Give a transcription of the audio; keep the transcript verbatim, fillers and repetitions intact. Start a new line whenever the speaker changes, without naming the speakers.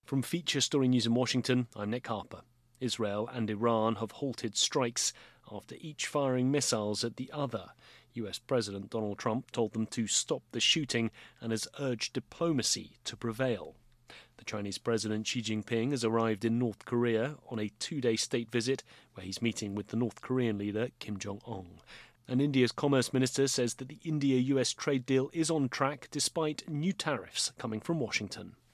From Feature Story News in Washington, I'm Nick Harper. Israel and Iran have halted strikes after each firing missiles at the other. U S President Donald Trump told them to stop the shooting and has urged diplomacy to prevail. The Chinese President Xi Jinping has arrived in North Korea on a two-day state visit where he's meeting with the North Korean leader Kim Jong-un. And India's Commerce Minister says that the India-U S trade deal is on track despite new tariffs coming from Washington.